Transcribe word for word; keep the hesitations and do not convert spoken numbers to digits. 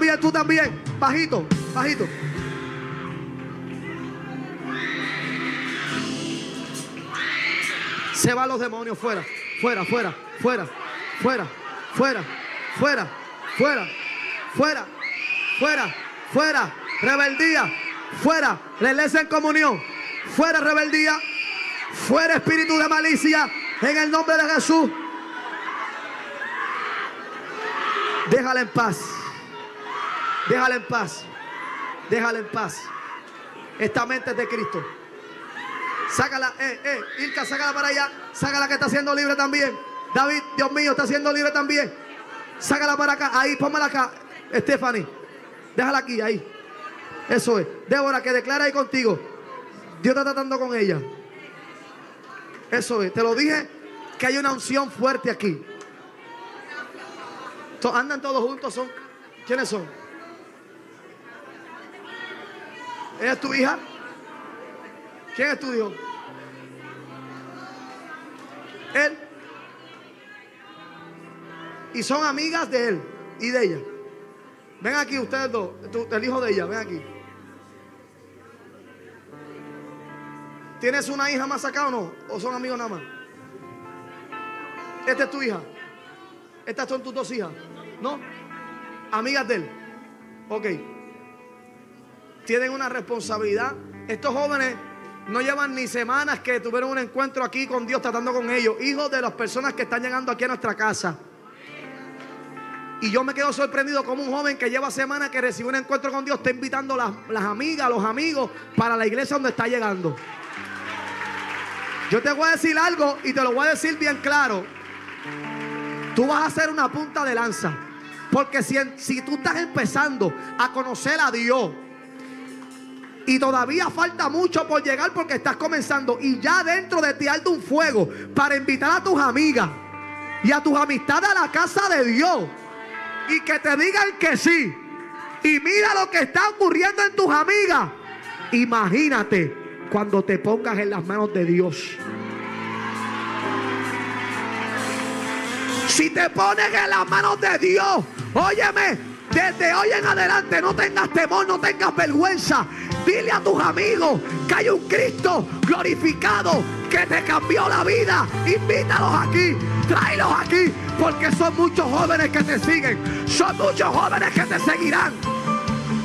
también, tú también. Bajito, bajito. Se van los demonios fuera, fuera, fuera, fuera, fuera, fuera, fuera, fuera, fuera, fuera, fuera, rebeldía, fuera, la iglesia en comunión, fuera rebeldía, fuera espíritu de malicia, en el nombre de Jesús. Déjala en paz, déjala en paz, déjala en paz. Esta mente es de Cristo. Sácala, eh, eh, Ilka, sácala para allá. Sácala que está siendo libre también. David, Dios mío, está siendo libre también. Sácala para acá, ahí, póngala acá. Stephanie, déjala aquí, ahí. Eso es. Débora, que declara ahí contigo. Dios está tratando con ella. Eso es, te lo dije, que hay una unción fuerte aquí. Andan todos juntos, son. ¿Quiénes son? ¿Ella es tu hija? ¿Quién es tu hijo? Él. Y son amigas de él y de ella. Ven aquí ustedes dos, tú, el hijo de ella, ven aquí. ¿Tienes una hija más acá o no? ¿O son amigos nada más? ¿Esta es tu hija? ¿Estas son tus dos hijas? ¿No? Amigas de él. Ok. Tienen una responsabilidad. Estos jóvenes no llevan ni semanas que tuvieron un encuentro aquí con Dios, tratando con ellos. Hijos de las personas que están llegando aquí a nuestra casa. Y yo me quedo sorprendido como un joven que lleva semanas que recibe un encuentro con Dios está invitando a las, las amigas, los amigos para la iglesia donde está llegando. Yo te voy a decir algo y te lo voy a decir bien claro. Tú vas a ser una punta de lanza. Porque si, si tú estás empezando a conocer a Dios y todavía falta mucho por llegar porque estás comenzando y ya dentro de ti hay un fuego para invitar a tus amigas y a tus amistades a la casa de Dios y que te digan que sí, y mira lo que está ocurriendo en tus amigas, imagínate cuando te pongas en las manos de Dios. Si te pones en las manos de Dios, óyeme, desde hoy en adelante no tengas temor, no tengas vergüenza. Dile a tus amigos que hay un Cristo glorificado que te cambió la vida. Invítalos aquí, tráelos aquí, porque son muchos jóvenes que te siguen, son muchos jóvenes que te seguirán.